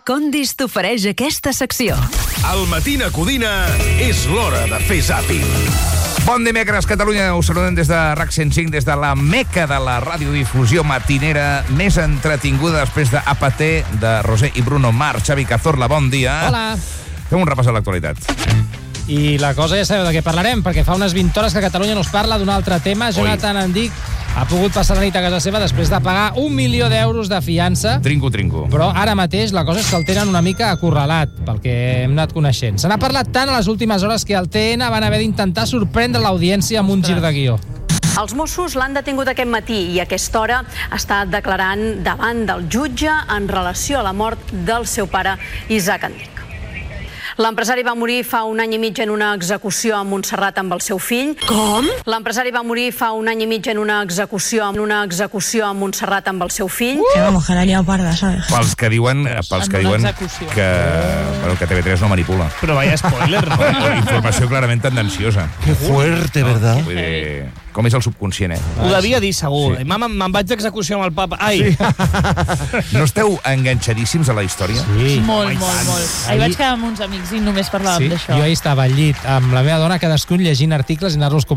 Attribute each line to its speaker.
Speaker 1: Condis t'ofereix aquesta secció.
Speaker 2: Al Matina Codina és l'hora de fer zàping.
Speaker 3: Bon dimecres, Catalunya. Us saludem des de RAC 105, des de la meca de la radiodifusió matinera més entretinguda després de APT, de Roser i Bruno Mars. Xavi Cazorla, bon dia.
Speaker 4: Hola.
Speaker 3: Fem un repàs a l'actualitat.
Speaker 4: I la cosa ja sabeu de què parlarem, perquè fa unes 20 hores que Catalunya no es parla d'un altre tema. Jonathan Andic ha pogut passar la nit a casa seva després de pagar 1 milió d'euros de fiança.
Speaker 3: Trinco.
Speaker 4: Però ara mateix la cosa és que el tenen una mica acorralat, pel que hem anat coneixent. Se n'ha parlat tant a les últimes hores que el TN van haver d'intentar sorprendre l'audiència amb un gir de guió.
Speaker 5: Els Mossos l'han detingut aquest matí i a aquesta hora està declarant davant del jutge en relació a la mort del seu pare, Isaac Andic. L'empresari va morir fa 1 any i mig en una execució a Montserrat amb el seu fill.
Speaker 1: Com?
Speaker 5: L'empresari va morir fa 1 any i mig en una execució a Montserrat amb el seu fill.
Speaker 6: Vamos, que la liado parda, ¿sabes?
Speaker 3: Pels que diuen que TV3 no manipula.
Speaker 4: Però vaya spoiler, no?
Speaker 3: Informació clarament tendenciosa.
Speaker 7: Que fuerte, ¿verdad?
Speaker 3: Vull dir, com és el subconscient,
Speaker 8: Ho devia dir, segur. Sí. Mama, me'n vaig d'execució amb el papa. Ai!
Speaker 3: No esteu enganxadíssims a la història?
Speaker 4: Sí.
Speaker 6: Molt. Ahir vaig quedar amb uns amics i només parlàvem d'això.
Speaker 4: Jo ahir estava al llit amb la meva dona, cadascun llegint articles i anar-los